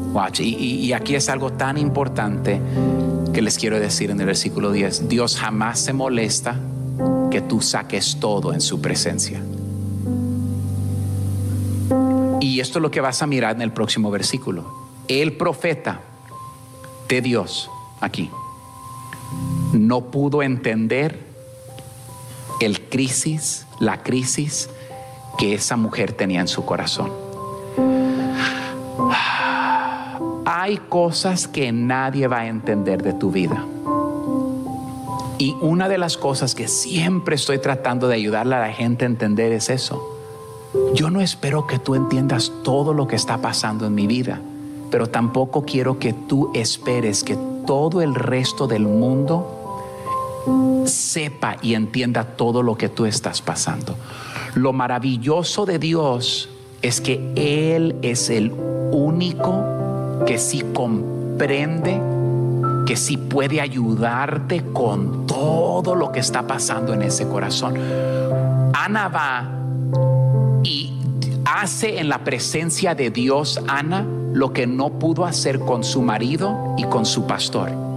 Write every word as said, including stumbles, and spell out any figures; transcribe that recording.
Watch, y, y, y aquí es algo tan importante que les quiero decir en el versículo diez. Dios jamás se molesta que tú saques todo en su presencia. Y esto es lo que vas a mirar en el próximo versículo. El profeta de Dios aquí no pudo entender el crisis, la crisis que esa mujer tenía en su corazón. Hay cosas que nadie va a entender de tu vida. Y una de las cosas que siempre estoy tratando de ayudarle a la gente a entender es eso. Yo no espero que tú entiendas todo lo que está pasando en mi vida, pero tampoco quiero que tú esperes que todo el resto del mundo sepa y entienda todo lo que tú estás pasando. Lo maravilloso de Dios es que Él es el único que sí comprende, que sí puede ayudarte con todo lo que está pasando en ese corazón. Ana va y hace en la presencia de Dios, Ana, lo que no pudo hacer con su marido y con su pastor.